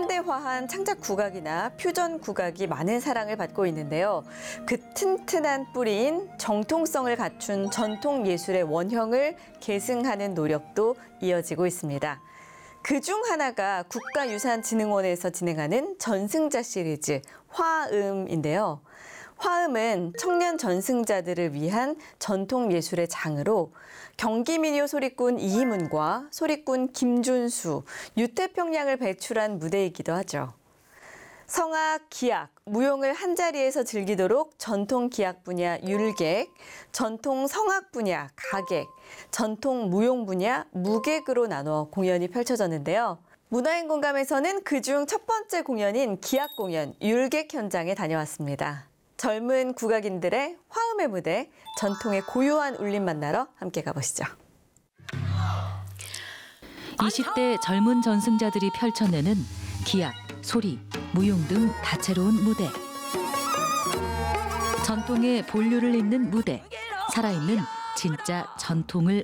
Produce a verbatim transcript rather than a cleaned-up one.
현대화한 창작 국악이나 퓨전 국악이 많은 사랑을 받고 있는데요. 그 튼튼한 뿌리인 정통성을 갖춘 전통 예술의 원형을 계승하는 노력도 이어지고 있습니다. 그중 하나가 국가유산진흥원에서 진행하는 전승자 시리즈 화음인데요. 화음은 청년 전승자들을 위한 전통 예술의 장으로 경기민요 소리꾼 이희문과 소리꾼 김준수, 유태평양을 배출한 무대이기도 하죠. 성악, 기악, 무용을 한자리에서 즐기도록 전통 기악 분야 율객, 전통 성악 분야 가객, 전통 무용 분야 무객으로 나눠 공연이 펼쳐졌는데요. 문화인 공감에서는 그중 첫 번째 공연인 기악 공연 율객 현장에 다녀왔습니다. 젊은 국악인들의 화음의 무대, 전통의 고유한 울림 만나러 함께 가보시죠. 이십 대 젊은 전승자들이 펼쳐내는 기악, 소리, 무용 등 다채로운 무대. 전통의 본류를 잇는 무대, 살아있는 진짜 전통을